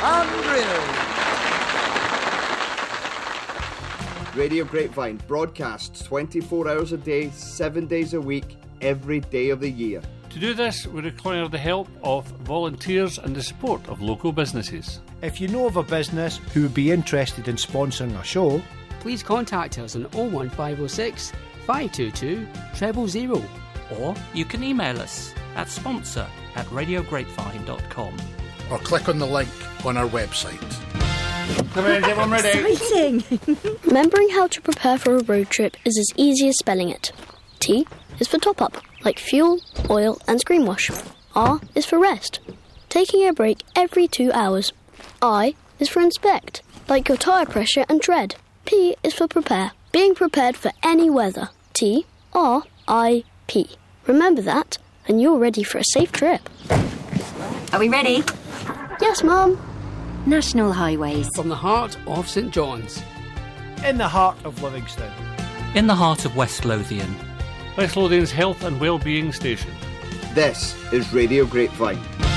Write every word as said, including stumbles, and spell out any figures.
and real. Radio Grapevine broadcasts twenty-four hours a day, seven days a week, every day of the year. To do this, we require the help of volunteers and the support of local businesses. If you know of a business who would be interested in sponsoring our show, please contact us on oh one five oh six, five two two, zero zero zero. Or you can email us at sponsor at radio grapevine dot com. Or click on the link on our website. Come in, everyone ready? Exciting! Remembering how to prepare for a road trip is as easy as spelling it. T is for top up, like fuel, oil and screen wash. R is for rest, taking a break every two hours. I is for inspect, like your tyre pressure and tread. P is for prepare, being prepared for any weather. T, R, I, P. Remember that, and you're ready for a safe trip. Are we ready? Yes, Mum. National Highways. From the heart of St John's. in the heart of Livingston. In the heart of West Lothian. West Lothian's health and wellbeing station. This is Radio Grapevine.